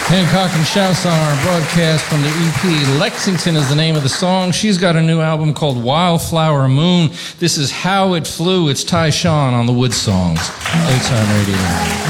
Hancock and Shouts on our broadcast from the EP. Lexington is the name of the song. She's got a new album called Wildflower Moon. This is How It Flew. It's Ty Sean on the Wood Songs. Daytime Radio.